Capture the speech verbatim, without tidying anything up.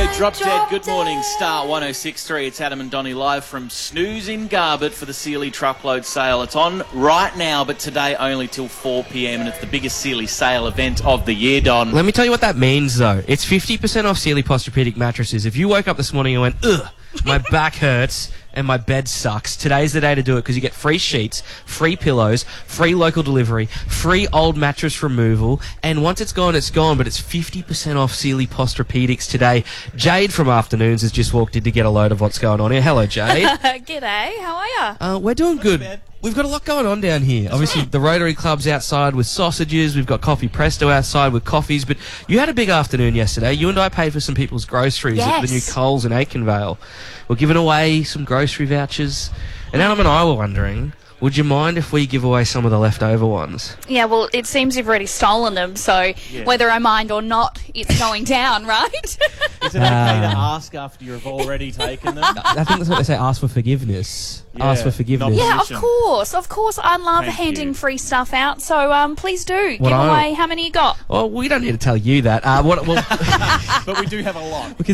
Radio Drop Dead. Good morning, Star one oh six point three. It's Adam and Donnie live from Snooze in Garbett for the Sealy Truckload Sale. It's on right now, but today only till four p.m, and it's the biggest Sealy sale event of the year, Don. Let me tell you what that means, though. It's fifty percent off Sealy Posturepedic mattresses. If you woke up this morning and went, ugh, my back hurts and my bed sucks, today's the day to do it, because you get free sheets, free pillows, free local delivery, free old mattress removal, and once it's gone, it's gone, but it's fifty percent off Sealy Posturepedics today. Jade from Afternoons has just walked in to get a load of what's going on here. Hello, Jade. G'day, how are ya? Uh, we're doing good. We've got a lot going on down here. Obviously, the Rotary Club's outside with sausages. We've got Coffee Presto outside with coffees. But you had a big afternoon yesterday. You and I paid for some people's groceries Yes. at the new Coles in Aikenvale. We're giving away some grocery vouchers. And Adam and I were wondering, would you mind if we give away some of the leftover ones? Yeah, well, it seems you've already stolen them, so Yeah. whether I mind or not, it's going down, right? Is it okay to ask after you've already taken them? I think that's what they say, ask for forgiveness. Yeah, Ask for forgiveness. not- Yeah, of Position. course, of course. I love Thank handing you. free stuff out, so um, please do. What Give I- away how many you got. Well, we don't need to tell you that. Uh, what, well, But we do have a lot.